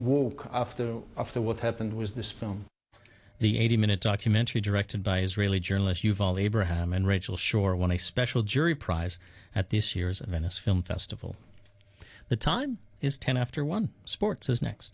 woke after what happened with this film. The 80-minute documentary directed by Israeli journalist Yuval Abraham and Rachel Shore won a special jury prize at this year's Venice Film Festival. The time is 10 after 1. Sports is next.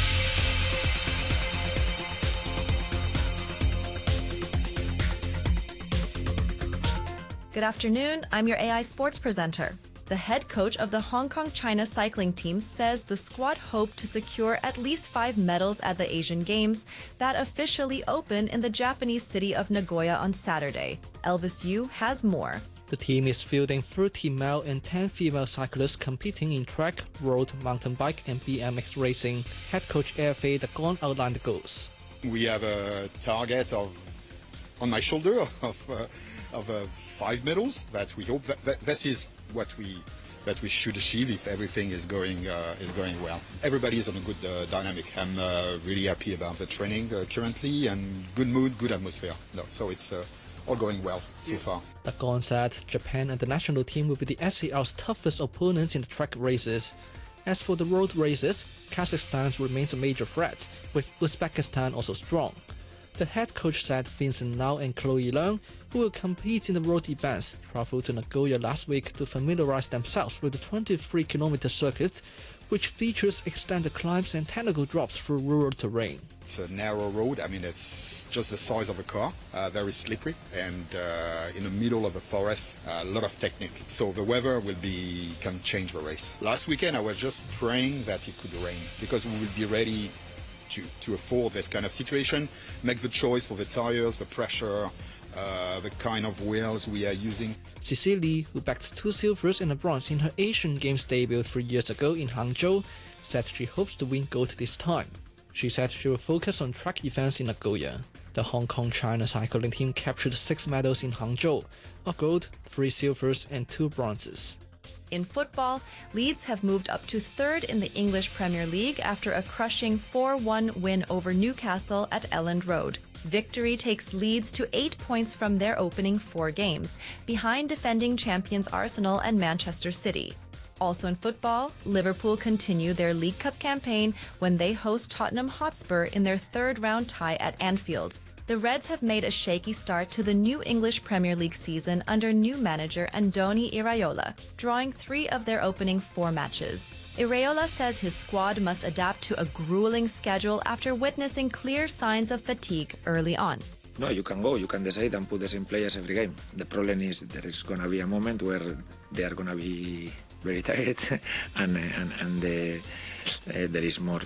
Good afternoon, I'm your AI Sports presenter. The head coach of the Hong Kong-China cycling team says the squad hoped to secure at least 5 medals at the Asian Games that officially open in the Japanese city of Nagoya on Saturday. Elvis Yu has more. The team is fielding 30 male and 10 female cyclists competing in track, road, mountain bike and BMX racing. Head coach AFA De Gon outlined the goals. We have a target on my shoulder of 5 medals that we hope that this is what we should achieve if everything is going well. Everybody is on a good dynamic. I'm really happy about the training currently, and good mood, good atmosphere. So it's all going well so far. De Gon said Japan and the national team will be the SAR's toughest opponents in the track races. As for the road races, Kazakhstan remains a major threat, with Uzbekistan also strong. The head coach said Vincent Lau and Chloe Leung, who will compete in the road events, traveled to Nagoya last week to familiarize themselves with the 23-kilometer circuit, which features extended climbs and technical drops through rural terrain. It's a narrow road. I mean, it's just the size of a car, very slippery, and in the middle of a forest, a lot of technique. So the weather can change the race. Last weekend, I was just praying that it could rain, because we will be ready to afford this kind of situation, make the choice for the tires, the pressure, the kind of wheels we are using. Cecilie Lee, who backed 2 silvers and a bronze in her Asian Games debut 3 years ago in Hangzhou, said she hopes to win gold this time. She said she will focus on track events in Nagoya. The Hong Kong-China cycling team captured 6 medals in Hangzhou, a gold, 3 silvers and 2 bronzes. In football, Leeds have moved up to 3rd in the English Premier League after a crushing 4-1 win over Newcastle at Elland Road. Victory takes Leeds to 8 points from their opening 4 games, behind defending champions Arsenal and Manchester City. Also in football, Liverpool continue their League Cup campaign when they host Tottenham Hotspur in their 3rd round tie at Anfield. The Reds have made a shaky start to the new English Premier League season under new manager Andoni Iraola, drawing 3 of their opening 4 matches. Iraola says his squad must adapt to a grueling schedule after witnessing clear signs of fatigue early on. No, you can decide and put the same players every game. The problem is there is going to be a moment where they are going to be very tired and there is more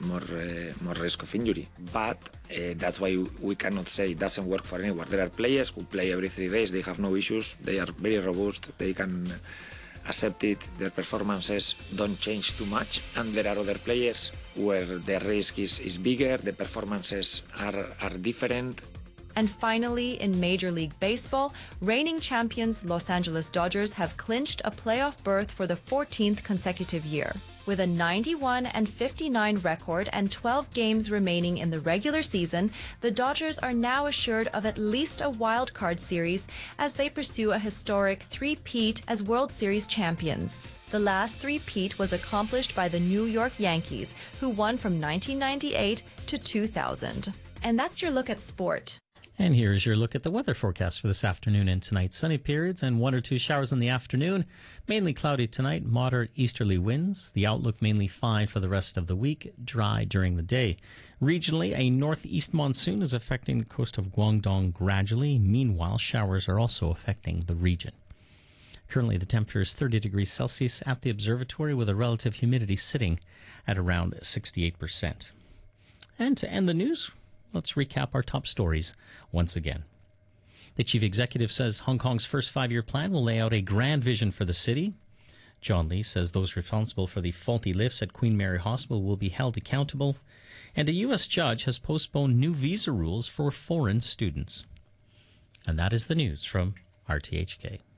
risk of injury. But that's why we cannot say it doesn't work for anyone. There are players who play every 3 days, they have no issues, they are very robust, they can accept it, their performances don't change too much, and there are other players where the risk is bigger, the performances are different. And finally, in Major League Baseball, reigning champions Los Angeles Dodgers have clinched a playoff berth for the 14th consecutive year. With a 91-59 record and 12 games remaining in the regular season, the Dodgers are now assured of at least a wild card series as they pursue a historic three-peat as World Series champions. The last three-peat was accomplished by the New York Yankees, who won from 1998 to 2000. And that's your look at sport. And here's your look at the weather forecast for this afternoon and tonight. Sunny periods and 1 or 2 showers in the afternoon. Mainly cloudy tonight, moderate easterly winds. The outlook mainly fine for the rest of the week, dry during the day. Regionally, a northeast monsoon is affecting the coast of Guangdong gradually. Meanwhile, showers are also affecting the region. Currently, the temperature is 30 degrees Celsius at the observatory with a relative humidity sitting at around 68%. And to end the news, let's recap our top stories once again. The chief executive says Hong Kong's first 5-year plan will lay out a grand vision for the city. John Lee says those responsible for the faulty lifts at Queen Mary Hospital will be held accountable. And a U.S. judge has postponed new visa rules for foreign students. And that is the news from RTHK.